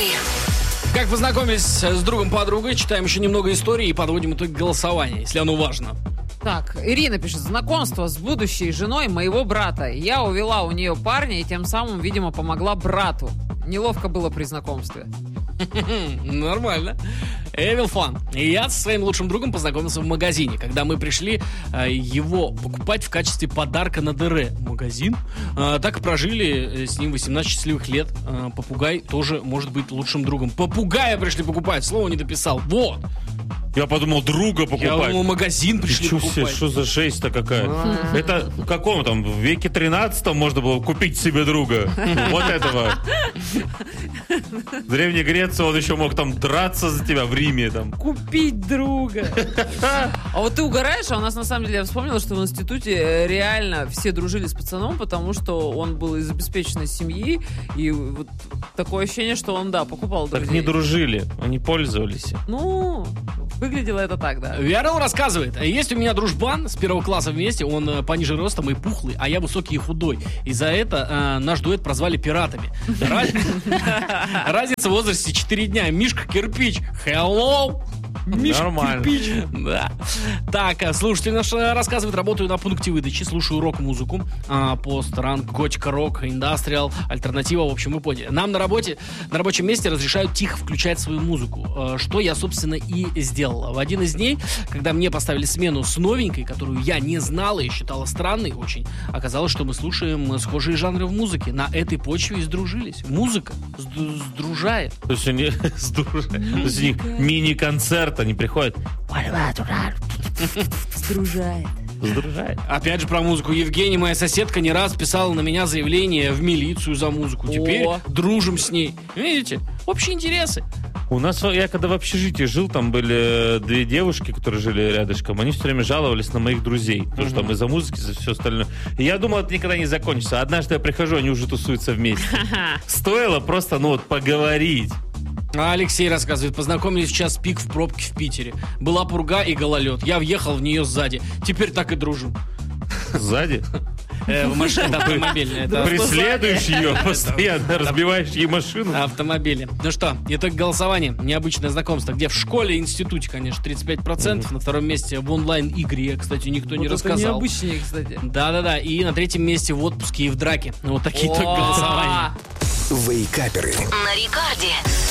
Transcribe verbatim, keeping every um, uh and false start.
Вейкаперы. Как познакомились с другом-подругой, читаем еще немного истории и подводим итог голосования, если оно важно. Так, Ирина пишет: знакомство с будущей женой моего брата. Я увела у нее парня и тем самым, видимо, помогла брату. Неловко было при знакомстве. Нормально. Evil Fun. И я со своим лучшим другом познакомился в магазине, когда мы пришли э, его покупать в качестве подарка на ДР. Магазин. Э, так и прожили с ним восемнадцать счастливых лет. Э, попугай тоже может быть лучшим другом. Попугая пришли покупать, слово не дописал. Вот. Я подумал, друга покупать. Я думал, магазин пришли Чё покупать. себе, что за жесть-то какая-то? Это в каком там, в веке тринадцатом можно было купить себе друга? Вот этого. В Древней Греции он еще мог там драться за тебя в Риме. Там. Купить друга. А вот ты угораешь, а у нас на самом деле, я вспомнила, что в институте реально все дружили с пацаном, потому что он был из обеспеченной семьи, и вот такое ощущение, что он, да, покупал друзей. Так не дружили, они пользовались. Ну, выглядело это так, да. Виарел рассказывает: есть у меня дружбан с первого класса вместе, он э, пониже ростом и пухлый, а я высокий и худой. И за это э, наш дуэт прозвали пиратами. Разница в возрасте четыре дня. Мишка Кирпич. Hello! Мишка Нормально. Кирпич. Да. Так, слушатель наш рассказывает: работаю на пункте выдачи, слушаю рок-музыку, а, пост-ранг, готика-рок, индастриал, альтернатива, в общем, вы поняли. Нам на работе, на рабочем месте разрешают тихо включать свою музыку, что я, собственно, и сделал. В один из дней, когда мне поставили смену с новенькой, которую я не знала и считала странной очень, оказалось, что мы слушаем схожие жанры в музыке. На этой почве и сдружились. Музыка сдружает. То есть они сдружают. То есть у них мини-концерт, они приходят. Сдружает. Сдружает. Опять же про музыку. Евгения, моя соседка, не раз писала на меня заявление в милицию за музыку. Теперь О. дружим с ней. Видите? Общие интересы. У нас, я когда в общежитии жил, там были две девушки, которые жили рядышком, они все время жаловались на моих друзей, потому что там из-за музыки, за все остальное. И я думал, это никогда не закончится. Однажды я прихожу, они уже тусуются вместе. Стоило просто, ну вот, поговорить. А Алексей рассказывает: познакомились в час пик в пробке в Питере. Была пурга и гололед. Я въехал в нее сзади. Теперь так и дружим. Сзади? Э, в машине автомобильной. это Преследуешь ее постоянно, разбиваешь ей машину. Автомобили. Ну что, итог голосования. Необычное знакомство. Где в школе и институте, конечно, тридцать пять процентов. На втором месте в онлайн-игре, кстати, никто не Вот это рассказал. необычнее, кстати. Да-да-да. И на третьем месте в отпуске и в драке. Вот такие итоги голосования. Вейкаперы. На Рекорде.